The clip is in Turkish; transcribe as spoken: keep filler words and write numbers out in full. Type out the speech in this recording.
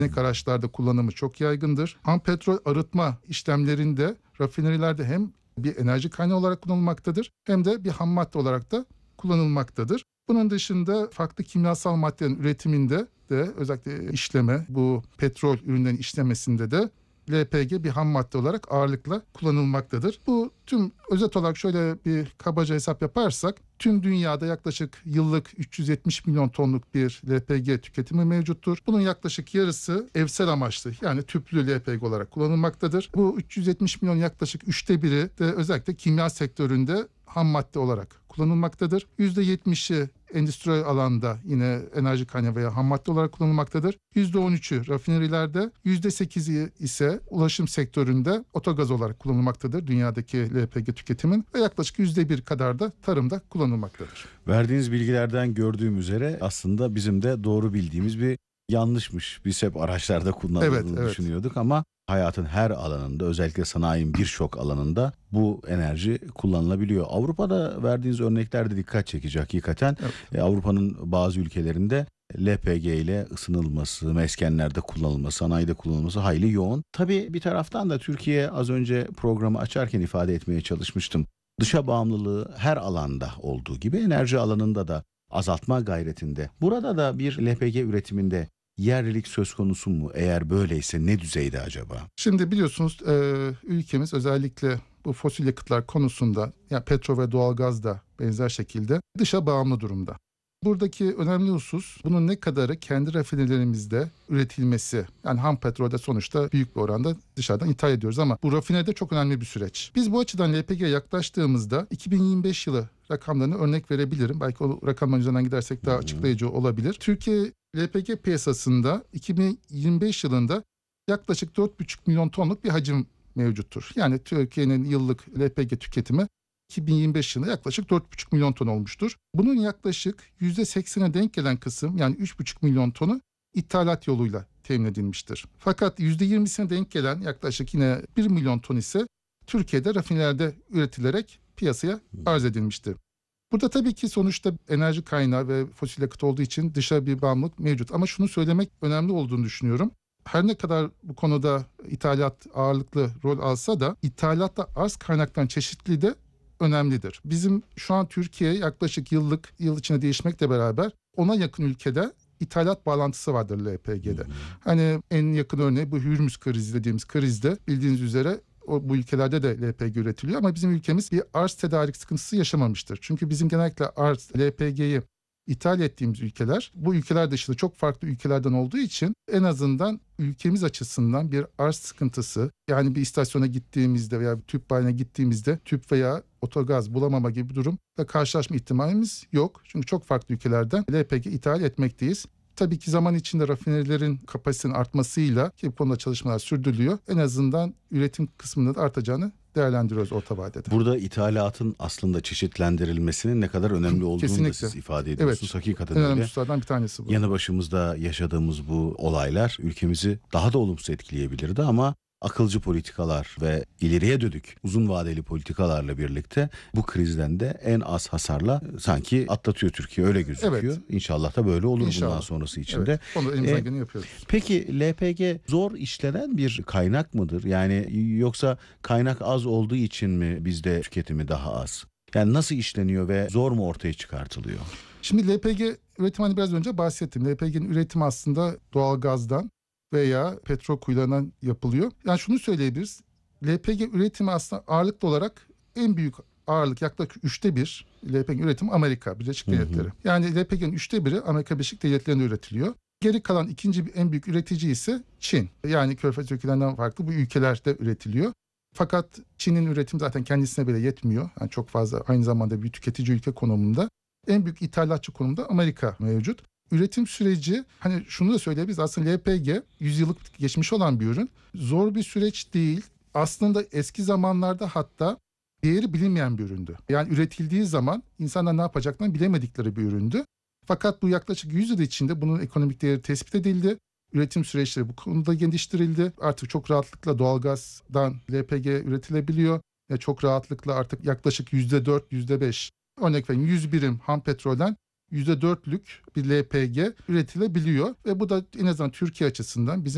araçlarda kullanımı çok yaygındır. Ham petrol arıtma işlemlerinde rafinerilerde hem bir enerji kaynağı olarak kullanılmaktadır hem de bir ham madde olarak da kullanılmaktadır. Bunun dışında farklı kimyasal maddelerin üretiminde de özellikle işleme, bu petrol ürünlerin işlemesinde de L P G bir ham madde olarak ağırlıkla kullanılmaktadır. Bu tüm özet olarak şöyle bir kabaca hesap yaparsak tüm dünyada yaklaşık yıllık üç yüz yetmiş milyon tonluk bir L P G tüketimi mevcuttur. Bunun yaklaşık yarısı evsel amaçlı yani tüplü L P G olarak kullanılmaktadır. Bu üç yüz yetmiş milyon yaklaşık üçte biri de özellikle kimya sektöründe ham madde olarak kullanılmaktadır. yüzde yetmişi endüstriyel alanda yine enerji kaynağı veya ham madde olarak kullanılmaktadır. yüzde on üçü rafinerilerde, yüzde sekizi ise ulaşım sektöründe otogaz olarak kullanılmaktadır dünyadaki L P G tüketimin ve yaklaşık yüzde bir kadar da tarımda kullanılmaktadır. Verdiğiniz bilgilerden gördüğüm üzere aslında bizim de doğru bildiğimiz bir yanlışmış. Biz hep araçlarda kullanıldığını Evet, evet. düşünüyorduk ama hayatın her alanında, özellikle sanayinin birçok alanında bu enerji kullanılabiliyor. Avrupa'da verdiğiniz örnekler de dikkat çekici hakikaten. Evet. E, Avrupa'nın bazı ülkelerinde L P G ile ısınılması, meskenlerde kullanılması, sanayide kullanılması hayli yoğun. Tabii bir taraftan da Türkiye, az önce programı açarken ifade etmeye çalışmıştım, dışa bağımlılığı her alanda olduğu gibi enerji alanında da azaltma gayretinde. Burada da bir L P G üretiminde yerlilik söz konusu mu? Eğer böyleyse ne düzeyde acaba? Şimdi biliyorsunuz e, ülkemiz özellikle bu fosil yakıtlar konusunda yani petrol ve doğalgaz da benzer şekilde dışa bağımlı durumda. Buradaki önemli husus bunun ne kadarı kendi rafinelerimizde üretilmesi. Yani ham petrolde sonuçta büyük bir oranda dışarıdan ithal ediyoruz ama bu rafinede çok önemli bir süreç. Biz bu açıdan L P G'ye yaklaştığımızda iki bin yirmi beş yılı rakamlarını örnek verebilirim. Belki o rakamların üzerinden gidersek daha açıklayıcı olabilir. Türkiye L P G piyasasında iki bin yirmi beş yılında yaklaşık dört buçuk milyon tonluk bir hacim mevcuttur. Yani Türkiye'nin yıllık L P G tüketimi iki bin yirmi beş yılında yaklaşık dört buçuk milyon ton olmuştur. Bunun yaklaşık yüzde seksene denk gelen kısım yani üç buçuk milyon tonu ithalat yoluyla temin edilmiştir. Fakat yüzde yirmisine denk gelen yaklaşık yine bir milyon ton ise Türkiye'de rafinelerde üretilerek piyasaya arz edilmiştir. Burada tabii ki sonuçta enerji kaynağı ve fosil yakıt olduğu için dışa bir bağımlılık mevcut. Ama şunu söylemek önemli olduğunu düşünüyorum. Her ne kadar bu konuda ithalat ağırlıklı rol alsa da ithalatta arz kaynaktan çeşitli de önemlidir. Bizim şu an Türkiye yaklaşık yıllık yıl içinde değişmekle beraber ona yakın ülkede ithalat bağlantısı vardır L P G'de. Hmm. Hani en yakın örneği bu Hürmüz krizi dediğimiz krizde bildiğiniz üzere o, bu ülkelerde de L P G üretiliyor ama bizim ülkemiz bir arz tedarik sıkıntısı yaşamamıştır. Çünkü bizim genellikle arz L P G'yi ithal ettiğimiz ülkeler bu ülkeler dışında çok farklı ülkelerden olduğu için en azından ülkemiz açısından bir arz sıkıntısı yani bir istasyona gittiğimizde veya bir tüp bayine gittiğimizde tüp veya otogaz bulamama gibi bir durumla karşılaşma ihtimalimiz yok. Çünkü çok farklı ülkelerden L P G ithal etmekteyiz. Tabii ki zaman içinde rafinerilerin kapasitenin artmasıyla ki bu konuda çalışmalar sürdürülüyor. En azından üretim kısmında da artacağını değerlendiriyoruz orta vadede. Burada ithalatın aslında çeşitlendirilmesinin ne kadar önemli olduğunu Kesinlikle. da siz ifade ediyorsunuz. Evet. Hakikaten en önemli öyle. hususlardan bir tanesi bu. Yanı başımızda yaşadığımız bu olaylar ülkemizi daha da olumsuz etkileyebilirdi ama akılcı politikalar ve ileriye dönük uzun vadeli politikalarla birlikte bu krizden de en az hasarla sanki atlatıyor Türkiye, öyle gözüküyor. Evet. İnşallah da böyle olur İnşallah. Bundan sonrası için de. Evet. Onu elimizden geleni yapıyoruz. Peki L P G zor işlenen bir kaynak mıdır? Yani yoksa kaynak az olduğu için mi bizde tüketimi daha az? Yani nasıl işleniyor ve zor mu ortaya çıkartılıyor? Şimdi L P G üretimi hani biraz önce bahsettim. L P G'nin üretimi aslında doğalgazdan veya petrol kuyularından yapılıyor. Yani şunu söyleyebiliriz. L P G üretimi aslında ağırlıklı olarak en büyük ağırlık yaklaşık üçte bir L P G üretimi Amerika Birleşik Devletleri. Hı hı. Yani L P G'nin üçte biri Amerika Birleşik Devletleri'nde üretiliyor. Geri kalan ikinci en büyük üretici ise Çin. Yani Körfez ülkelerinden farklı bu ülkelerde üretiliyor. Fakat Çin'in üretimi zaten kendisine bile yetmiyor. Yani çok fazla aynı zamanda bir tüketici ülke konumunda. En büyük ithalatçı konumda Amerika mevcut. Üretim süreci hani şunu da söyleyebiliriz aslında L P G yüz yıllık geçmiş olan bir ürün. Zor bir süreç değil. Aslında eski zamanlarda hatta değeri bilinmeyen bir üründü. Yani üretildiği zaman insanlar ne yapacaklarını bilemedikleri bir üründü. Fakat bu yaklaşık yüz yıl içinde bunun ekonomik değeri tespit edildi. Üretim süreçleri bu konuda geliştirildi. Artık çok rahatlıkla doğalgazdan L P G üretilebiliyor. Ve çok rahatlıkla artık yaklaşık yüzde dört, yüzde beş örnek vereyim yüz birim ham petrolden yüzde dörtlük bir L P G üretilebiliyor ve bu da en azından Türkiye açısından bizim